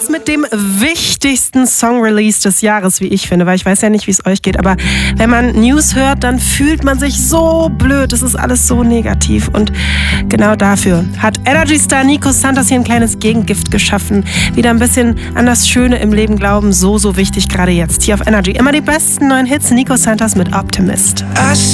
Mit dem wichtigsten Song-Release des Jahres, wie ich finde, weil ich weiß ja nicht, wie es euch geht, aber wenn man News hört, dann fühlt man sich so blöd, es ist alles so negativ und genau dafür hat Energy-Star Nico Santos hier ein kleines Gegengift geschaffen. Wieder ein bisschen an das Schöne im Leben glauben, so wichtig gerade jetzt. Hier auf Energy immer die besten neuen Hits, Nico Santos mit Optimist.